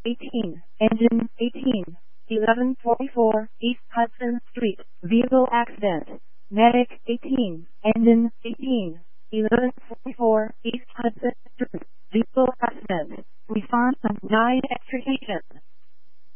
18, engine 18, 1144 East Hudson Street, vehicle accident. Medic 18, engine 18, 1144 East Hudson Street, vehicle accident. Response 9 extrication.